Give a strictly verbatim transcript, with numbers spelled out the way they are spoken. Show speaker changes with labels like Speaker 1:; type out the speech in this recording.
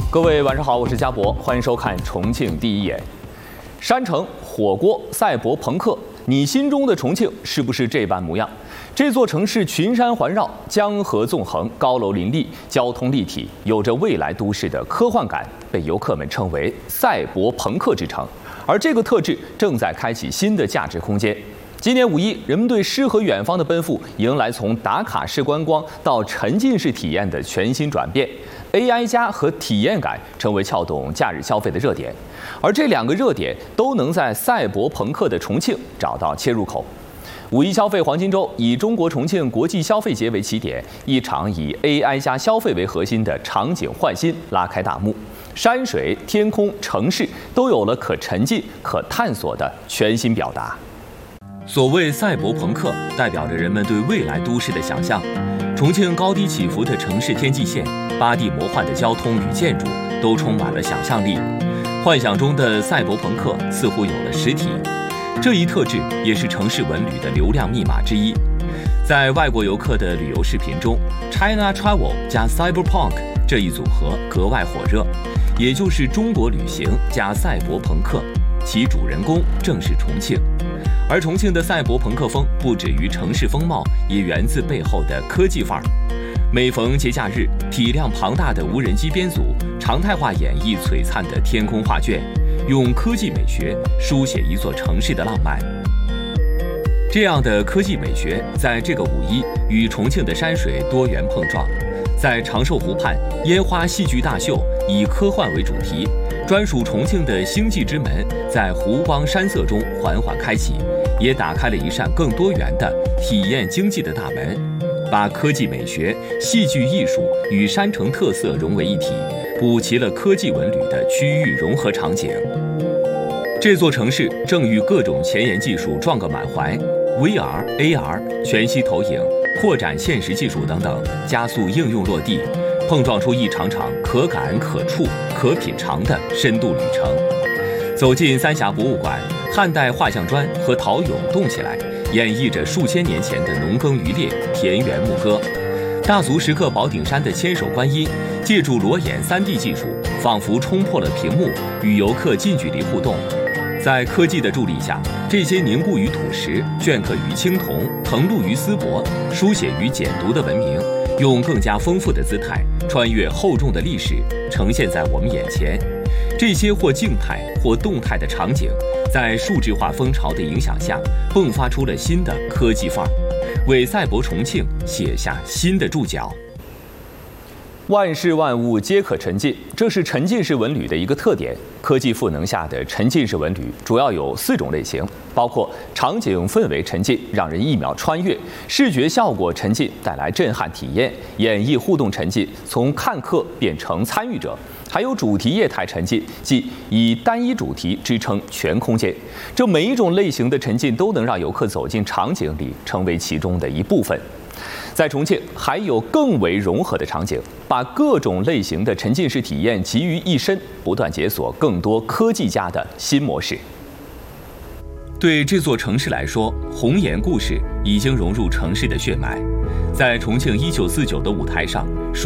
Speaker 1: 各位晚上好，我是嘉博，欢迎收看《重庆第一眼》。山城、火锅、赛博朋克，你心中的重庆是不是这般模样？这座城市群山环绕，江河纵横，高楼林立，交通立体，有着未来都市的科幻感，被游客们称为赛博朋克之城。而这个特质正在开启新的价值空间。今年五一，人们对诗和远方的奔赴，迎来从打卡式观光到沉浸式体验的全新转变。A I 加和体验感成为撬动假日消费的热点，而这两个热点都能在赛博朋克的重庆找到切入口。五一消费黄金周以中国重庆国际消费节为起点，一场以 A I 加消费为核心的场景焕新拉开大幕。山水、天空、城市都有了可沉浸、可探索的全新表达。所谓赛博朋克，代表着人们对未来都市的想象。重庆高低起伏的城市天际线，八地魔幻的交通与建筑，都充满了想象力。幻想中的赛博朋克似乎有了实体，这一特质也是城市文旅的流量密码之一。在外国游客的旅游视频中 ，China Travel 加 Cyberpunk 这一组合格外火热，也就是中国旅行加赛博朋克，其主人公正是重庆。而重庆的赛博朋克风不止于城市风貌，也源自背后的科技范儿。每逢节假日，体量庞大的无人机编组常态化演绎璀璨的天空画卷，用科技美学书写一座城市的浪漫。这样的科技美学在这个五一与重庆的山水多元碰撞。在长寿湖畔，烟花戏剧大秀以科幻为主题，专属重庆的星际之门在湖光山色中缓缓开启，也打开了一扇更多元的体验经济的大门，把科技美学、戏剧艺术与山城特色融为一体，补齐了科技文旅的区域融合场景。这座城市正与各种前沿技术撞个满怀 ，V R、A R、全息投影、扩展现实技术等等，加速应用落地，碰撞出一场场可感、可触、可品尝的深度旅程。走进三峡博物馆，汉代画像砖和陶俑动起来，演绎着数千年前的农耕渔猎、田园牧歌。大足石刻宝顶山的千手观音，借助裸眼 三 D 技术，仿佛冲破了屏幕，与游客近距离互动。在科技的助力下，这些凝固于土石、镌刻于青铜、誊录于丝帛、书写于简牍的文明，用更加丰富的姿态，穿越厚重的历史，呈现在我们眼前。这些或静态或动态的场景，在数字化风潮的影响下，迸发出了新的科技范儿，为赛博重庆写下新的注脚。万事万物皆可沉浸，这是沉浸式文旅的一个特点。科技赋能下的沉浸式文旅主要有四种类型，包括场景氛围沉浸，让人一秒穿越；视觉效果沉浸，带来震撼体验；演绎互动沉浸，从看客变成参与者；还有主题业态沉浸，即以单一主题支撑全空间。这每一种类型的沉浸都能让游客走进场景里，成为其中的一部分。在重庆还有更为融合的场景，把各种类型的沉浸式体验集于一身，不断解锁更多科技家的新模式。对这座城市来说，红岩故事已经融入城市的血脉。在重庆一九四九的舞台上，